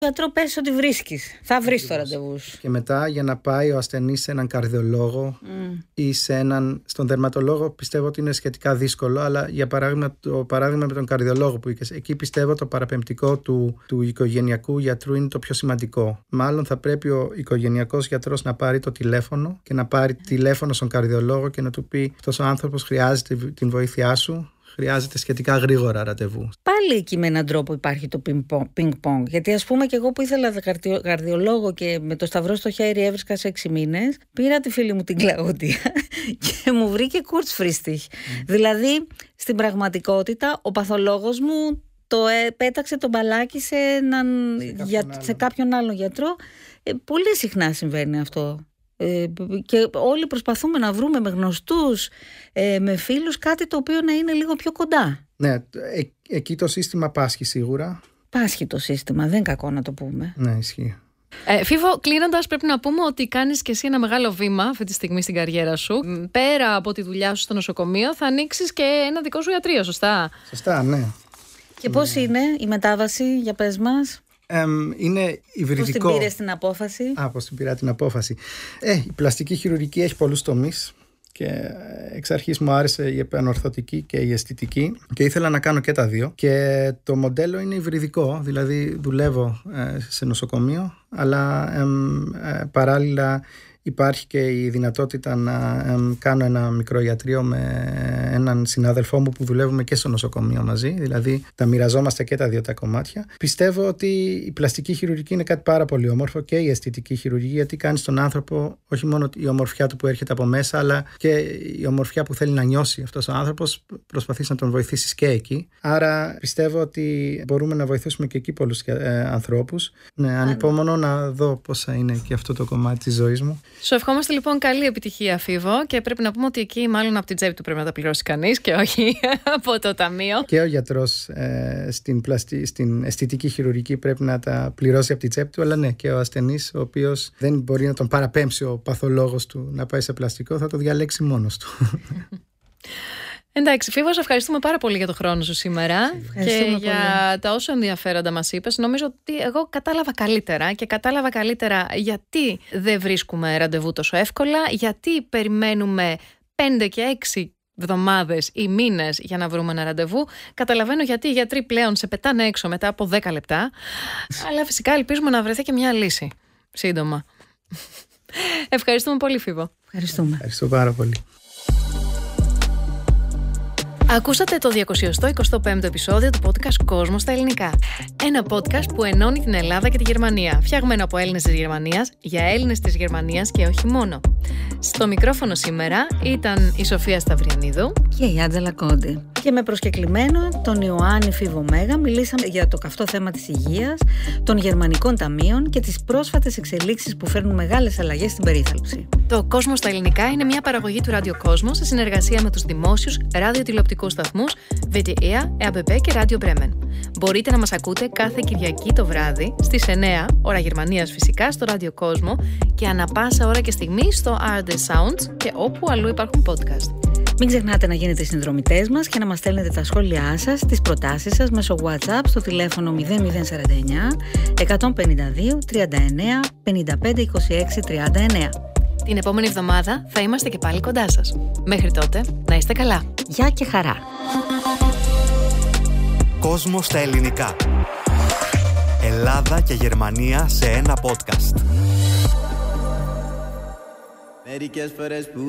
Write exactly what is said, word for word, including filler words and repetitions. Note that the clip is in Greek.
Γιατρό, πες ότι βρίσκεις. Θα βρεις το ραντεβού σου. Και μετά, για να πάει ο ασθενής σε έναν καρδιολόγο mm. ή σε έναν, στον δερματολόγο, πιστεύω ότι είναι σχετικά δύσκολο. Αλλά για παράδειγμα, το παράδειγμα με τον καρδιολόγο που είχες, εκεί πιστεύω το παραπεμπτικό του, του οικογενειακού γιατρού είναι το πιο σημαντικό. Μάλλον θα πρέπει ο οικογενειακός γιατρός να πάρει το τηλέφωνο και να πάρει τηλέφωνο στον καρδιολόγο και να του πει: αυτός ο άνθρωπος χρειάζεται την βοήθειά σου. Χρειάζεται σχετικά γρήγορα ραντεβού. Πάλι εκεί με έναν τρόπο υπάρχει το πινκ-πονγκ. Γιατί ας πούμε και εγώ που ήθελα καρδιολόγο και με το σταυρό στο χέρι έβρισκα σε έξι μήνες, πήρα τη φίλη μου την Κλαούντια και μου βρήκε Kurzfristig. Mm. Δηλαδή στην πραγματικότητα ο παθολόγος μου το ε, πέταξε το μπαλάκι σε, έναν, σε, κάποιον, για, σε κάποιον άλλο γιατρό. Ε, πολύ συχνά συμβαίνει αυτό. Και όλοι προσπαθούμε να βρούμε με γνωστούς, με φίλους, κάτι το οποίο να είναι λίγο πιο κοντά. Ναι, ε, εκεί το σύστημα πάσχει σίγουρα. Πάσχει το σύστημα, δεν είναι κακό να το πούμε. Ναι, ισχύει. Ε, Φίβο, κλείνοντας, πρέπει να πούμε ότι κάνεις και εσύ ένα μεγάλο βήμα αυτή τη στιγμή στην καριέρα σου. Πέρα από τη δουλειά σου στο νοσοκομείο, θα ανοίξεις και ένα δικό σου ιατρείο, σωστά? Σωστά, ναι. Και πώς ναι. είναι η μετάβαση, για πες μας? Um, είναι υβριδικό. Πώς την πήρες την απόφαση? Α, πώς την πήρα την απόφαση. Ε, η πλαστική χειρουργική έχει πολλούς τομείς και εξ αρχής μου άρεσε η επανορθωτική και η αισθητική και ήθελα να κάνω και τα δύο. Και το μοντέλο είναι υβριδικό, δηλαδή δουλεύω ε, σε νοσοκομείο, αλλά ε, ε, παράλληλα υπάρχει και η δυνατότητα να ε, κάνω ένα μικρό ιατρείο με έναν συνάδελφό μου που δουλεύουμε και στο νοσοκομείο μαζί, δηλαδή τα μοιραζόμαστε και τα δύο τα κομμάτια. Πιστεύω ότι η πλαστική χειρουργική είναι κάτι πάρα πολύ όμορφο και η αισθητική χειρουργική, γιατί κάνει στον άνθρωπο όχι μόνο η ομορφιά του που έρχεται από μέσα, αλλά και η ομορφιά που θέλει να νιώσει αυτός ο άνθρωπος, προσπαθείς να τον βοηθήσεις και εκεί. Άρα πιστεύω ότι μπορούμε να βοηθήσουμε και εκεί πολλούς ε, ανθρώπους. Ναι, ανυπόμονω να δω πώς θα είναι και αυτό το κομμάτι της ζωής μου. Σου ευχόμαστε λοιπόν καλή επιτυχία, Φίβο, και πρέπει να πούμε ότι εκεί μάλλον από την τσέπη του πρέπει να τα πληρώσει κανείς και όχι από το ταμείο. Και ο γιατρός ε, στην, πλαστι... στην αισθητική χειρουργική πρέπει να τα πληρώσει από την τσέπη του, αλλά ναι, και ο ασθενής, ο οποίος δεν μπορεί να τον παραπέμψει ο παθολόγος του να πάει σε πλαστικό, θα το διαλέξει μόνος του. Εντάξει, Φίβο, ευχαριστούμε πάρα πολύ για το χρόνο σου σήμερα και πολύ. για τα όσο ενδιαφέροντα μας είπες. Νομίζω ότι εγώ κατάλαβα καλύτερα και κατάλαβα καλύτερα γιατί δεν βρίσκουμε ραντεβού τόσο εύκολα, γιατί περιμένουμε πέντε και έξι εβδομάδες ή μήνες για να βρούμε ένα ραντεβού. Καταλαβαίνω γιατί οι γιατροί πλέον σε πετάνε έξω μετά από δέκα λεπτά, αλλά φυσικά ελπίζουμε να βρεθεί και μια λύση σύντομα. Ευχαριστούμε πολύ, Φίβο. Ευχαριστούμε. Ευχαριστώ πάρα πολύ. Ακούσατε το διακόσια εικοστό πέμπτο επεισόδιο του podcast «Κόσμο στα ελληνικά». Ένα podcast που ενώνει την Ελλάδα και τη Γερμανία, φτιαγμένο από Έλληνες της Γερμανίας, για Έλληνες της Γερμανίας και όχι μόνο. Στο μικρόφωνο σήμερα ήταν η Σοφία Σταυριανίδου και η Άντζελα Κόντι. Και με προσκεκλημένο τον Ιωάννη Φίβο Μέγα μιλήσαμε για το καυτό θέμα της υγείας, των γερμανικών ταμείων και τις πρόσφατες εξελίξεις που φέρνουν μεγάλες αλλαγές στην περίθαλψη. Το «Κόσμο στα ελληνικά» είναι μια παραγωγή του Ράδιο Κόσμο σε συνεργασία με τους δημόσιους ραδιοτηλεοπτικούς σταθμούς βι τι έι, ε έι μπι πι και Radio Bremen. Μπορείτε να μας ακούτε κάθε Κυριακή το βράδυ στις εννιά, ώρα Γερμανίας φυσικά, στο Ράδιο Κόσμο και ανα πάσα ώρα και στιγμή στο αρ ντι Sounds και όπου αλλού υπάρχουν podcast. Μην ξεχνάτε να γίνετε συνδρομητές μας και να μας στέλνετε τα σχόλιά σας, τις προτάσεις σας μέσω WhatsApp στο τηλέφωνο μηδέν μηδέν σαράντα εννιά εκατόν πενήντα δύο τριάντα εννιά πενήντα πέντε είκοσι έξι τριάντα εννιά. Την επόμενη εβδομάδα θα είμαστε και πάλι κοντά σας. Μέχρι τότε, να είστε καλά. Γεια και χαρά. Κόσμο στα ελληνικά. Ελλάδα και Γερμανία σε ένα podcast. Μερικές φορές που